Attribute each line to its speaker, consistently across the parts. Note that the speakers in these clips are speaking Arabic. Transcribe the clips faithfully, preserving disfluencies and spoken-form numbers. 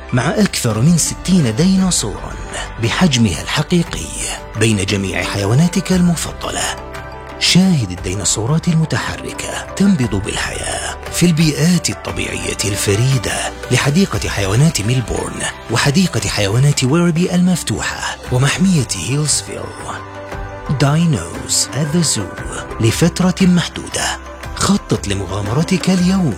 Speaker 1: مع أكثر من ستين ديناصورا بحجمها الحقيقي بين جميع حيواناتك المفضلة. شاهد الديناصورات المتحركة تنبض بالحياة في البيئات الطبيعية الفريدة لحديقة حيوانات ميلبورن وحديقة حيوانات ويربي المفتوحة ومحمية هيلزفيل. داينوز at the Zoo لفترة محدودة. خطط لمغامرتك اليوم.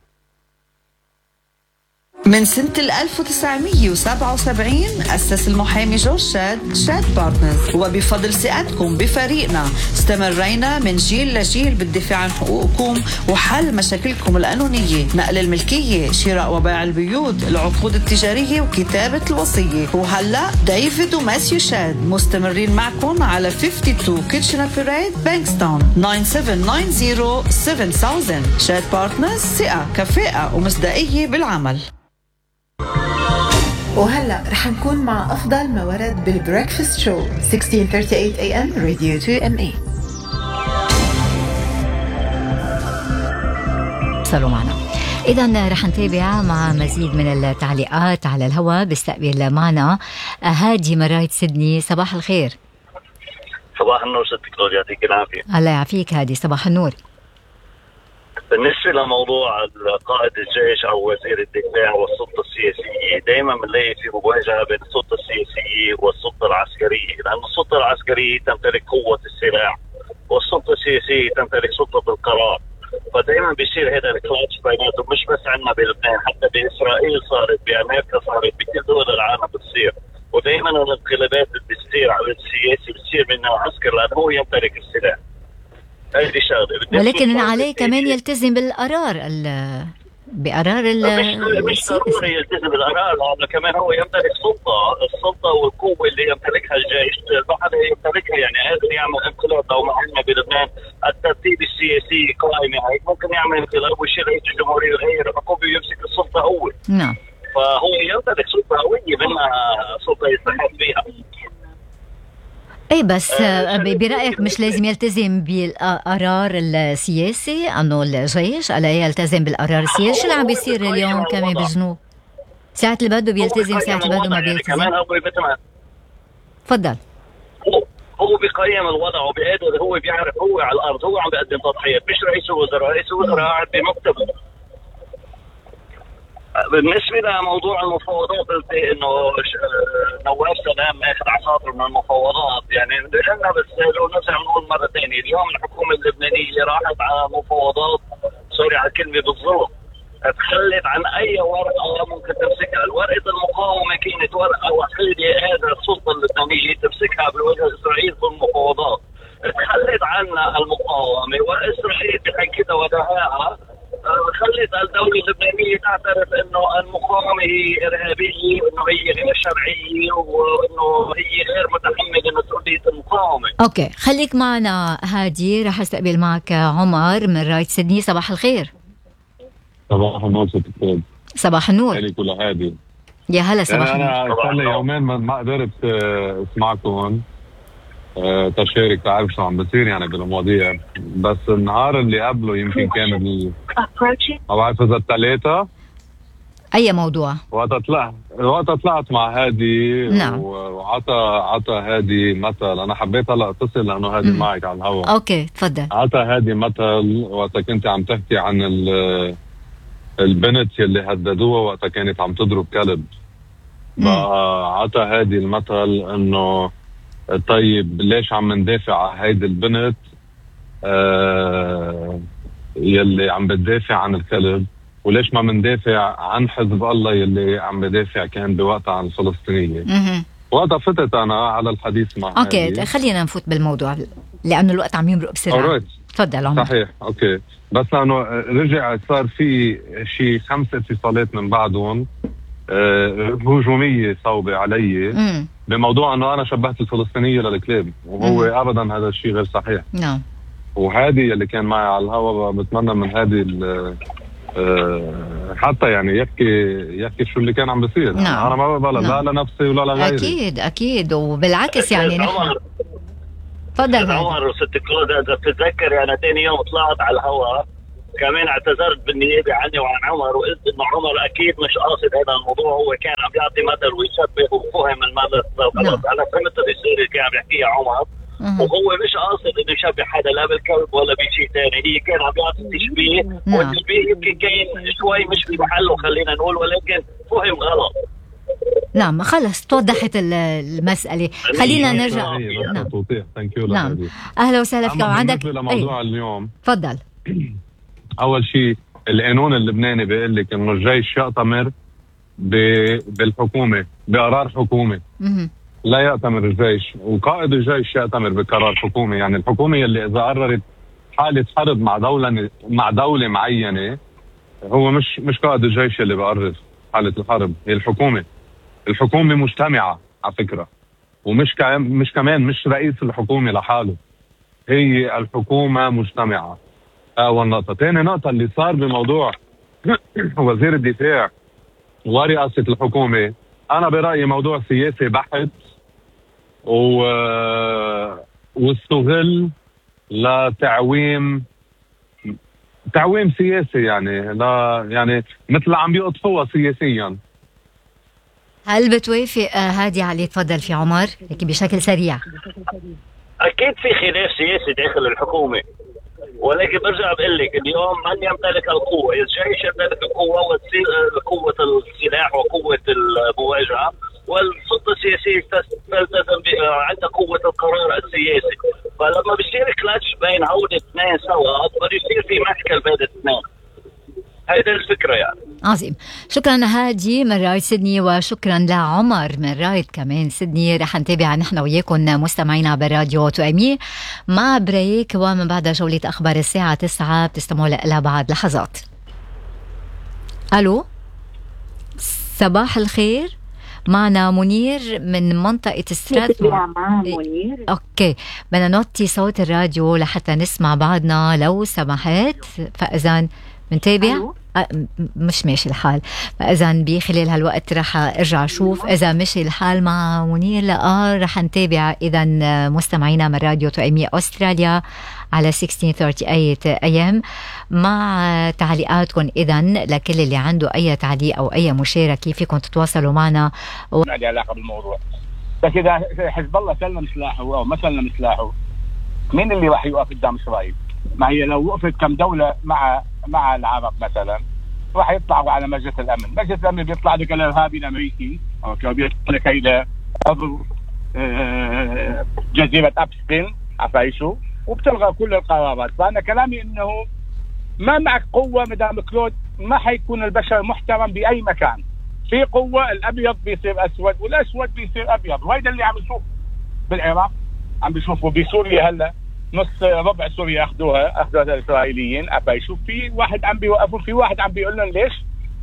Speaker 2: من سنة ألف وتسعمية وسبعة وسبعين أسس المحامي جورج شاد شاد بارتنرز، وبفضل ثقتكم بفريقنا استمرينا من جيل لجيل بالدفاع عن حقوقكم وحل مشاكلكم القانونية، نقل الملكية، شراء وبيع البيوت، العقود التجارية وكتابة الوصية. وهلأ ديفيد وماسيو شاد مستمرين معكم على اثنين وخمسين كيتشنر بيريد بانكستون تسعة سبعة تسعة صفر سبعة ألف. شاد بارتنرز، ثقة كفاءة ومصداقية بالعمل.
Speaker 3: وهلأ رح نكون مع أفضل ما ورد بالبريكفاست شو ستة عشر ثلاثة وثلاثين إيه إم راديو اثنين إم إيه.
Speaker 4: صاروا معنا. إذن رح نتابع مع مزيد من التعليقات على الهواء. بيستقبل معنا هادي من رايد سيدني. صباح الخير.
Speaker 5: صباح النور ست كلود، يعطيك العافية.
Speaker 4: الله يعافيك هادي، صباح النور.
Speaker 5: بالنسبة لموضوع قائد الجيش أو وزير الدفاع والسلطة السياسية، دائما بنلاقي في مواجهة بين السلطة السياسية والسلطة العسكرية، لأن السلطة العسكرية تمتلك قوة السلاح والسلطة السياسية تمتلك سلطة القرار، فدائما بيصير هذا الكلاتش بيناتهم. مش بس عندنا بلبنان، حتى بإسرائيل صارت، بأمريكا صارت، بكل دول العالم بتصير. ودائما الانقلابات اللي بتصير على السياسي بتصير منها عسكر، لأنه هو يمتلك السلاح.
Speaker 4: ولكن عليه كمان يلتزم بالقرار ال بقرار ال
Speaker 5: مش مش ضروري يلتزم بالقرار، لأنه كمان هو يمتلك سلطة، السلطة والقوة اللي يمتلكها الجيش البعض يمتلكها. يعني قادر يعمل انقلاب. لو ما عندنا بلبنان الترتيب السياسي قائمة هيك، ممكن يعمل انقلاب ويشيل رئيس الجمهورية ويغير الحكومة ويمسك السلطة هو.
Speaker 4: نعم.
Speaker 5: فهو يمتلك سلطة قوية، منها سلطة يستحق فيها.
Speaker 4: اي بس برأيك مش لازم يلتزم بالقرار السياسي؟ انه الجيش الا يلتزم بالقرار السياسي؟ شو اللي عم بيصير اليوم كمان بالجنوب؟ ساعة اللي بده بيلتزم، ساعة اللي بده ما بيلتزم. تفضل.
Speaker 5: هو بيقيم الوضع وبيقدر، هو بيعرف، هو على الارض، هو عم بيقدم تضحيات، مش رئيس الوزراء. رئيس الوزراء قاعد بمكتبه. بالنسبة لموضوع المفاوضات، قلت انه نواف سلام اخذ عصاته من المفاوضات. يعني احنا بس لو نرجع نقول مرة ثانية، اليوم الحكومة اللبنانية راحت على مفاوضات، سوري على الكلمة، بالظلم. تخلت عن اي ورقة ممكن تمسكها. الورقة المقاومة كانت ورقة وحيدة، هذا السلطة اللبنانية تمسكها بوجه اسرائيل في المفاوضات. تخلت عنا المقاومة، واسرائيل بحكي كده ودهاءها خلت الدولة اللبنانية تعترف انه المقاومة هي ارهابية، وانه هي غير شرعية، وانه هي غير متحملة مسؤولية المقاومة.
Speaker 4: اوكي، خليك معنا هادي. رح استقبل معك عمر من رايد سيدني. صباح الخير.
Speaker 6: صباح النور ست كلود.
Speaker 4: صباح النور.
Speaker 6: خلي كل هادي.
Speaker 4: يا هلا. صباح النور.
Speaker 6: انا صار لي يومين ما قدرت اسمعكم تشارك، تعرف شو عم بصير يعني بالمواضيع. بس النهار اللي قبله يمكن كان ال... ما بعرف اذا الثلاثة.
Speaker 4: اي موضوع؟
Speaker 6: وقت طلعت وقت طلعت مع هادي.
Speaker 4: نعم.
Speaker 6: وعطى عطى هادي مثل. انا حبيت هلا اتصل لانه هادي م. معك على الهواء.
Speaker 4: اوكي تفضل.
Speaker 6: عطى هادي مثل وقت كنت عم تحكي عن البنت يلي هددوها وقت كانت عم تضرب كلب. بقى عطى هادي المثل انه طيب ليش عم ندافع عن هيدي البنت آه يلي عم بتدافع عن الكلب، وليش ما مندافع عن حزب الله يلي عم بدافع كان بوقتها عن الفلسطينية. وقتها فتت أنا على الحديث مع
Speaker 4: أوكي هادي. خلينا نفوت بالموضوع لأنه الوقت عم يمرق بسرعة. تفضل عمر.
Speaker 6: صحيح. أوكي، بس لأنه رجع صار في شي خمس اتصالات من بعدهم آه هجومية صوبة علي مم. بموضوع انه انا شبهت الفلسطينية للكلاب، وهو مم. ابدا هذا الشيء غير صحيح.
Speaker 4: نعم.
Speaker 6: وهادي اللي كان معي على الهواء بتمنى من هادي حتى يعني يحكي يحكي شو اللي كان عم بيصير.
Speaker 4: نعم.
Speaker 6: انا ما بقبل نعم. لا لنفسي ولا لغيري.
Speaker 4: اكيد اكيد وبالعكس يعني نحن.
Speaker 5: تفضل عمر وست كلود. اذا بتتذكر انا ثاني يوم طلعت على الهواء كمان اعتذرت بالنيابه عني وعن عمر وقلت انه عمر اكيد مش قاصد هذا الموضوع، هو كان عم يعطي مثل ويشبه وفهم المثل. خلص انا فهمت الرساله اللي كان عم يحكيها عمر، وهو مش قاصد انه يشبه حدا لا بالكلب ولا بشيء ثاني، هي كان عم يعطي تشبيه، والتشبيه يمكن كان شوي مش في محله خلينا نقول، ولكن فهم غلط.
Speaker 4: نعم خلص توضحت المسألة. خلينا نرجع.
Speaker 6: نعم.
Speaker 4: نعم أهلا وسهلا فيك. عندك
Speaker 6: موضوع اليوم؟
Speaker 4: تفضل.
Speaker 6: أول شيء القانون اللبناني بيقول لك إنه الجيش يأتمر بالحكومة بقرار حكومة. م- لا يأتمر الجيش، وقائد الجيش يأتمر بقرار حكومة. يعني الحكومة اللي إذا قررت حالة حرب مع دولة مع دولة معينة، هو مش مش قائد الجيش اللي بقرر حالة الحرب، هي الحكومة. الحكومة مجتمعة على فكرة، ومش كمان مش كمان مش رئيس الحكومة لحاله، هي الحكومة مجتمعة. أول نقطة. ثاني نقطة اللي صار بموضوع وزير الدفاع ورئاسة الحكومة، أنا برأيي موضوع سياسي بحت و... واستغل لتعويم تعويم سياسي، يعني لا يعني مثل عم بيقطفوها سياسيا.
Speaker 4: هل بتوافق هادي علي؟ تفضل في عمر هيك بشكل سريع.
Speaker 5: اكيد في خلاف سياسي داخل الحكومه، ولكن برجع بقول لك اليوم من يمتلك القوه؟ الجيش يمتلك القوه وقوه السلاح وقوه المواجهه، والسلطه السياسيه تلتزم عندها قوه القرار السياسي. فلما بيصير كلاتش بين هول الاثنين سوا بده يصير في محكل بين الاثنين. هيدا الفكرة يعني.
Speaker 4: عظيم. شكرا هادي من رايد سيدني، وشكرا لعمر من رايد كمان سيدني. رح نتابع نحن وياكم مستمعينا بالراديو تو أمي مع بريك، ومن بعد جولة أخبار الساعة تسعة بتستمعوا لها بعد لحظات. ألو صباح الخير، معنا منير من منطقة سترات.
Speaker 7: منير.
Speaker 4: أوكي بدنا نوطي صوت الراديو لحتى نسمع بعضنا لو سمحت، فإذا منتابع. أه مش ماشي الحال، فإذا بخلال هالوقت رح أرجع أشوف إذا مشي الحال مع منير. لا رح نتابع إذا مستمعينا من راديو تو أمي أستراليا على ستة عشر ثلاثين وثلاثين إيه إم مع تعليقاتكم. إذا لكل اللي عنده أي تعليق أو أي مشاركة فيكم تتواصلوا معنا.
Speaker 8: و... ما لي علاقة بالموضوع، بس إذا حزب الله سلم سلاحه أو ما سلم سلاحه، مين اللي راح يوقف قدام إسرائيل؟ ما هي لو وقفت كم دولة مع مع العرب مثلا راح يطلعوا على مجلس الأمن. مجلس الأمن بيطلع لك الإرهابي الأمريكي أو بيطلع لك هيدا عضو جزيرة أبسبين عفايشو، وبتلغى كل القرارات. فأنا كلامي إنه ما معك قوة مدام كلود ما حيكون البشر محترم بأي مكان. في قوة الأبيض بيصير أسود والأسود بيصير أبيض، وهيدا اللي عم يشوف بالعراق، عم بيشوفوا بسوريا. هلا نص ربع سوريا أخذوها أخذوها الإسرائيليين. أبا يشوف في واحد عم بيوقفوا، في واحد عم بيقول لهم ليش.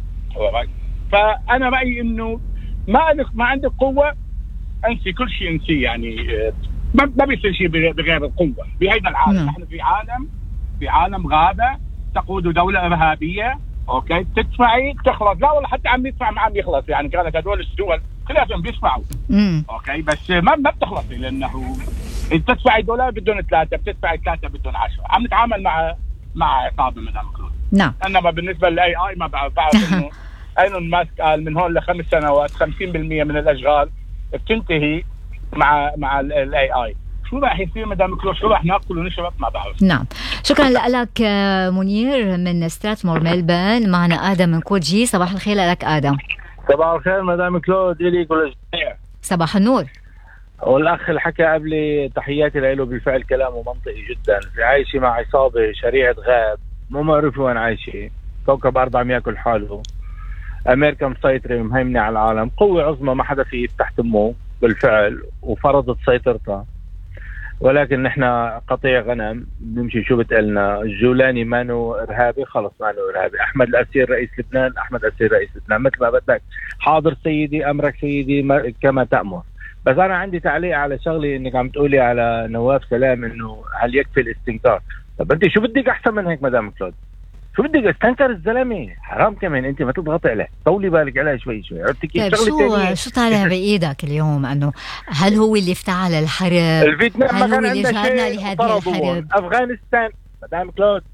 Speaker 8: فأنا رأيي إنه ما عندك ما عندك قوة أنسي كل شيء، أنسي يعني ما بيصير شيء بغير القوة بهذا العالم. نحن في عالم في عالم غابة تقود دولة إرهابية. أوكي تدفعي تخلص. لا والله حتى عم يدفع ما عم يخلص، يعني كانت هدول الدول كلهم بيدفعوا. أوكي بس ما ما بتخلصي، لأنه انت تدفعي دولار بدون ثلاثة، بتدفعي ثلاثة بدون عشرة. عم نتعامل مع مع عقاب مدام كلود.
Speaker 4: نعم.
Speaker 8: انما بالنسبه للاي اي ما بعرف بعرف انه ايلون ماسك قال من هون لخمس سنوات خمسين بالمئة من الاشغال بتنتهي مع مع الاي اي. شو راح يصير مدام كلود؟ شو راح ناكل ونشرب؟ ما بعرف.
Speaker 4: نعم. شكرا لك منير من ستراتمور ملبن. معنا ادم من كوجي. صباح الخير لك ادم.
Speaker 9: صباح الخير مدام كلود الي كل الجميع.
Speaker 4: صباح النور.
Speaker 9: والأخ اللي حكى قبلي تحياتي له، بالفعل كلامه منطقي جدا. في عايشة مع عصابة شريعة غاب، مو معروف وين عايشة، كوكب أرض عم ياكل حاله. أمريكا مسيطرة ومهيمنة على العالم، قوة عظمى ما حدا فيه يفتح تمه بالفعل، وفرضت سيطرتها. ولكن نحن قطيع غنم بنمشي شو بتقلنا. الجولاني مانو إرهابي، خلص مانو إرهابي. أحمد الأسير رئيس لبنان، أحمد الأسير رئيس لبنان، مثل ما بدك. حاضر سيدي أمرك سيدي كما تأمر. بس أنا عندي تعليق على شغلي إنك عم تقولي على نواف سلام إنه هل يكفي الاستنكار. طب أنت شو بدك أحسن من هيك مدام كلود؟ شو بدك استنكر الزلمة؟ حرام كمان أنت ما تضغطي عليه، طولي بالك عليه شوي شوي. عرفتي كيف؟
Speaker 4: طيب شو شو طالع بإيدك اليوم؟ إنه هل هو اللي افتعل الحرب؟
Speaker 9: الفيتنام
Speaker 4: هل
Speaker 9: ما
Speaker 4: هو
Speaker 9: كان
Speaker 4: اللي
Speaker 9: عنده
Speaker 4: جهرنا
Speaker 9: شيء
Speaker 4: لهذه الحرب؟
Speaker 9: أفغانستان مدام كلود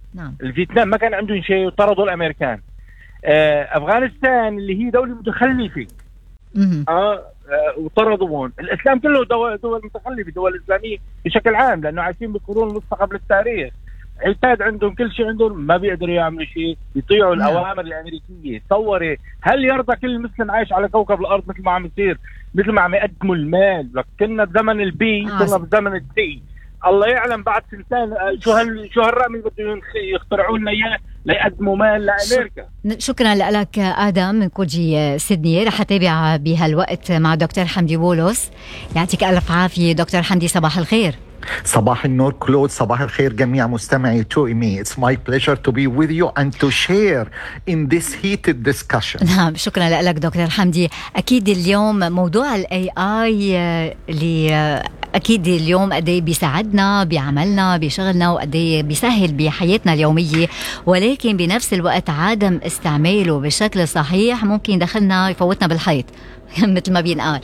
Speaker 4: نعم.
Speaker 9: الفيتنام ما كان عندهم شيء وطردوا الامريكان. آه افغانستان اللي هي دوله متخلفه اه وطردوهم. الاسلام كله دول, دول متخلفه، دول اسلاميه بشكل عام، لانه عايشين بالقرون الوسطى قبل التاريخ. عتاد عندهم كل شيء، عندهم ما بيقدروا يعملوا شيء، يطيعوا الاوامر الامريكيه. تصوري هل يرضى كل مسلم عايش على كوكب الارض مثل ما عم يصير، مثل ما عم يقدموا المال؟ كنا بزمن البي كنا بزمن التي. الله يعلم بعد سنتين شو هال شو هالرقم اللي بدهم يخترعوا لنا اياه ليقدموا مال لامريكا.
Speaker 4: شكرا لك ادم من كوجي سيدني. رح اتابع بهالوقت مع دكتور حمدي بولس. يعطيك الف عافيه دكتور حمدي. صباح الخير.
Speaker 7: صباح النور كلود. صباح الخير جميع مستمعي تو إم إي. It's my pleasure to be with you and to share in this heated discussion.
Speaker 4: نعم شكرا لك دكتور حمدي. أكيد اليوم موضوع ال إيه آي اللي أكيد اليوم قدي بيساعدنا بعملنا بشغلنا وقدي بيسهل بحياتنا اليومية، ولكن بنفس الوقت عدم استعماله بشكل صحيح ممكن يدخلنا يفوتنا بالحيط مثل ما بينقال.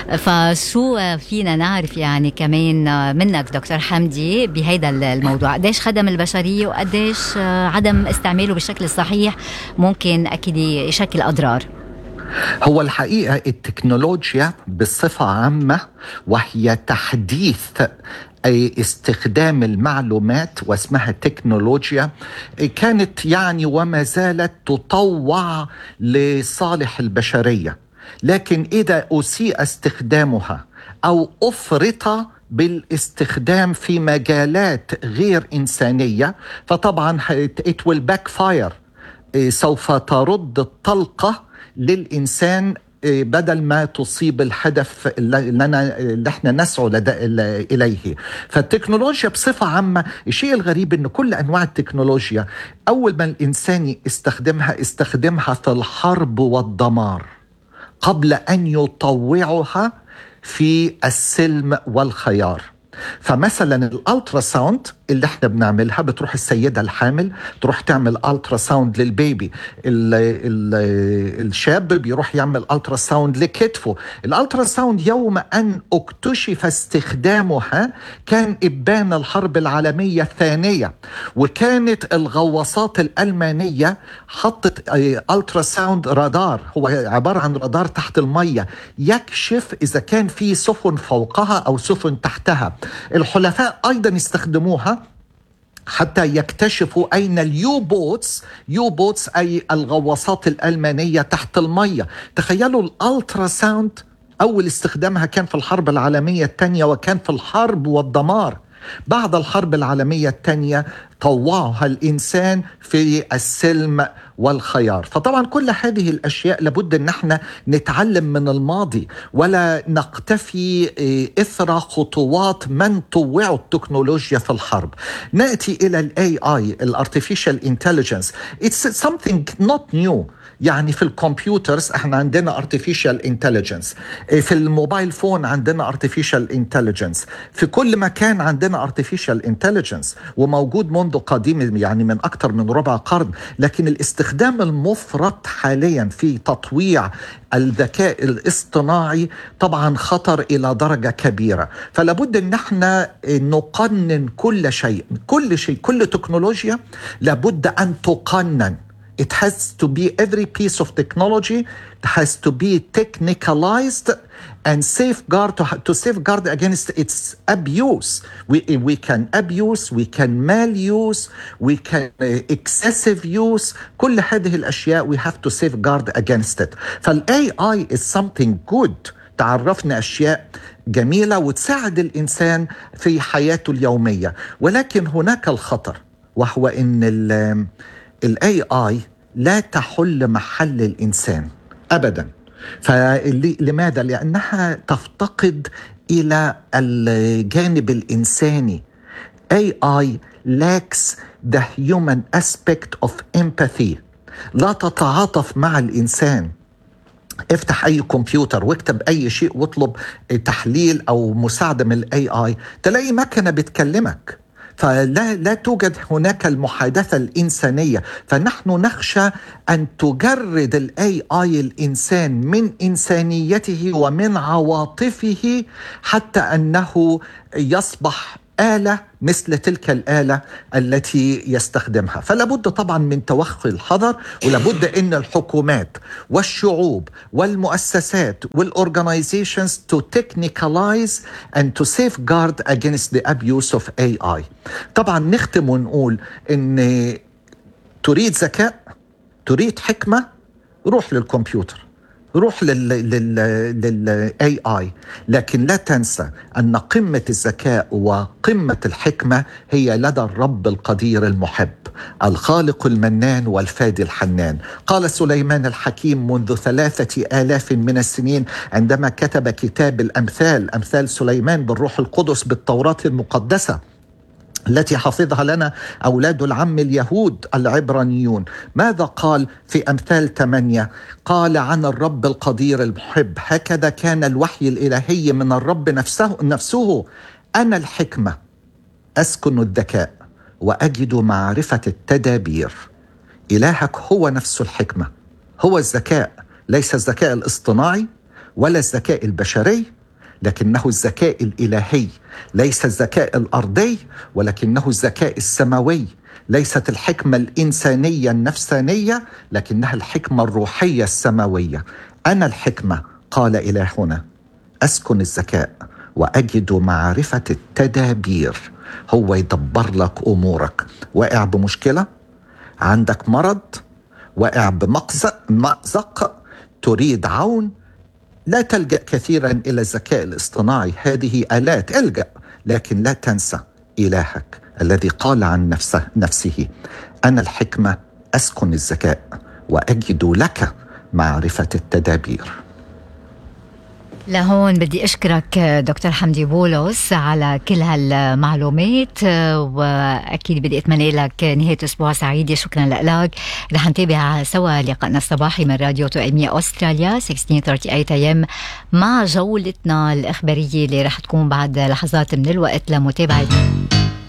Speaker 4: فشو فينا نعرف يعني كمان منك دكتور حمدي بهيدا الموضوع؟ قديش خدم البشرية وقديش عدم استعماله بالشكل الصحيح ممكن أكيد يشكل أضرار؟
Speaker 7: هو الحقيقة التكنولوجيا بصفة عامة وهي تحديث أي استخدام المعلومات واسمها تكنولوجيا كانت يعني وما زالت تطوع لصالح البشرية، لكن إذا أسيء استخدامها أو أفرط بالاستخدام في مجالات غير إنسانية فطبعا it will backfire. سوف ترد الطلقة للإنسان بدل ما تصيب الهدف اللي احنا نسعى إليه. فالتكنولوجيا بصفة عامة الشيء الغريب أن كل أنواع التكنولوجيا أول ما الإنسان يستخدمها استخدمها في الحرب والدمار قبل أن يطوعها في السلم والخيار. فمثلا الالترا ساوند اللي احنا بنعملها، بتروح السيدة الحامل تروح تعمل الترا ساوند للبيبي، ال ال الشاب بيروح يعمل الترا ساوند لكتفه. الالترا ساوند يوم ان اكتشف استخدامها كان ابان الحرب العالمية الثانية، وكانت الغواصات الألمانية حطت الترا ساوند رادار، هو عبارة عن رادار تحت المية يكشف اذا كان في سفن فوقها او سفن تحتها. الحلفاء ايضا استخدموها حتى يكتشفوا أين اليو بوتس. يو بوتس أي الغواصات الألمانية تحت المية. تخيلوا الألترا ساوند أول استخدامها كان في الحرب العالمية الثانية وكان في الحرب والدمار. بعد الحرب العالمية الثانية طوعها الإنسان في السلم والخيار. فطبعا كل هذه الأشياء لابد أن احنا نتعلم من الماضي ولا نقتفي إثر خطوات من طوعوا التكنولوجيا في الحرب. نأتي إلى ال إيه آي ال Artificial Intelligence. It's something not new. يعني في الكمبيوترز احنا عندنا artificial intelligence، في الموبايل فون عندنا artificial intelligence، في كل مكان عندنا artificial intelligence وموجود منذ قديم يعني من أكثر من ربع قرن. لكن الاستخدام المفرط حاليا في تطويع الذكاء الاصطناعي طبعا خطر إلى درجة كبيرة. فلابد أن احنا نقنن كل شيء، كل شيء كل تكنولوجيا لابد أن تقنن. It has to be every piece of technology has to be technicalized and safeguard to, to safeguard against its abuse. We we can abuse, we can maluse, we can uh, excessive use. كل هذه الأشياء we have to safeguard against it. فال إيه آي is something good. تعرفنا أشياء جميلة وتساعد الإنسان في حياته اليومية، ولكن هناك الخطر وهو إن ال ال إيه آي لا تحل محل الإنسان أبدا. فلماذا؟ لأنها تفتقد إلى الجانب الإنساني. إيه آي lacks the human aspect of empathy. لا تتعاطف مع الإنسان. افتح أي كمبيوتر واكتب أي شيء واطلب تحليل أو مساعدة من ال إيه آي تلاقي مكنة بتكلمك. فلا لا توجد هناك المحادثة الإنسانية. فنحن نخشى أن تجرد ال إيه آي الإنسان من إنسانيته ومن عواطفه حتى أنه يصبح آلة مثل تلك الآلة التي يستخدمها. فلا بد طبعا من توخي الحذر، ولا بد أن الحكومات والشعوب والمؤسسات والorganizations to technicalize and to safeguard against the abuse of إيه آي. طبعا نختم ونقول أن تريد ذكاء، تريد حكمة، روح للكمبيوتر، روح لل لل لل إيه آي، لكن لا تنسى أن قمة الذكاء وقمة الحكمة هي لدى الرب القدير المحب، الخالق المنان والفادي الحنان. قال سليمان الحكيم منذ ثلاثة آلاف من السنين عندما كتب كتاب الأمثال، أمثال سليمان بالروح القدس بالتوراة المقدسة التي حفظها لنا أولاد العم اليهود العبرانيون. ماذا قال في أمثال ثمانية؟ قال عن الرب القدير المحب: هكذا كان الوحي الإلهي من الرب نفسه, نفسه أنا الحكمة أسكن الذكاء وأجد معرفة التدابير. إلهك هو نفس الحكمة، هو الذكاء، ليس الذكاء الاصطناعي ولا الذكاء البشري، لكنه الذكاء الإلهي، ليس الذكاء الأرضي ولكنه الذكاء السماوي. ليست الحكمة الإنسانية النفسانية لكنها الحكمة الروحية السماوية. أنا الحكمة، قال إلهنا، أسكن الذكاء وأجد معرفة التدابير. هو يدبر لك أمورك. واقع بمشكلة، عندك مرض، واقع بمأزق، تريد عون، لا تلجأ كثيرا إلى الذكاء الاصطناعي، هذه آلات، الجأ، لكن لا تنسى إلهك الذي قال عن نفسه, نفسه أنا الحكمة أسكن الذكاء وأجد لك معرفة التدابير.
Speaker 4: لهون بدي أشكرك دكتور حمدي بولس على كل هالمعلومات، وأكيد بدي أتمنى لك نهاية أسبوع سعيدة. شكرا لك. رح نتابع سوا لقاءنا الصباحي من راديو تو إم إي أستراليا ستة عشر ثلاثة وثلاثين أي إم مع جولتنا الإخبارية اللي رح تكون بعد لحظات من الوقت لمتابعة